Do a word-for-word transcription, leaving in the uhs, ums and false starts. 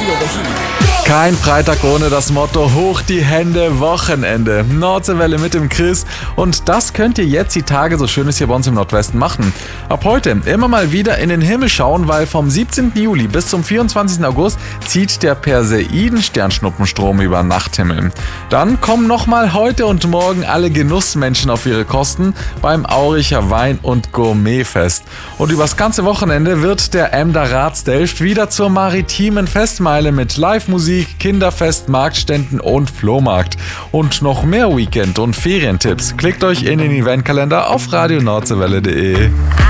feel the heat. Kein Freitag ohne das Motto Hoch die Hände, Wochenende. Nordseewelle mit dem Chris. Und das könnt ihr jetzt die Tage, so schön es hier bei uns im Nordwesten, machen. Ab heute immer mal wieder in den Himmel schauen, weil vom siebzehnten Juli bis zum vierundzwanzigsten August zieht der Perseiden-Sternschnuppenstrom über den Nachthimmel. Dann kommen nochmal heute und morgen alle Genussmenschen auf ihre Kosten beim Auricher Wein- und Gourmetfest. Und übers ganze Wochenende wird der Emder Ratsdelft wieder zur maritimen Festmeile mit Live-Musik, Kinderfest, Marktständen und Flohmarkt. Und noch mehr Weekend- und Ferientipps. Klickt euch in den Eventkalender auf radio nordseewelle punkt de.